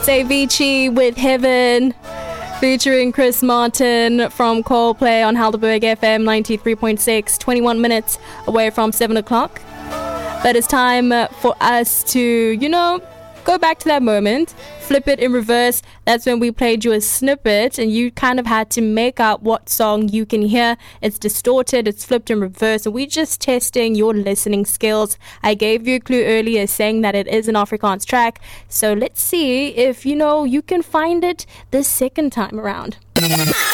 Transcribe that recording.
Avicii with Heaven, featuring Chris Martin from Coldplay on Helderberg FM 93.6, 21 minutes away from 7 o'clock. But it's time for us to, go back to that moment, flip it in reverse. That's when we played you a snippet and you kind of had to make out what song you can hear. It's distorted, it's flipped in reverse, and we're just testing your listening skills. I gave you a clue earlier saying that it is an Afrikaans track. So let's see if, you can find it the second time around.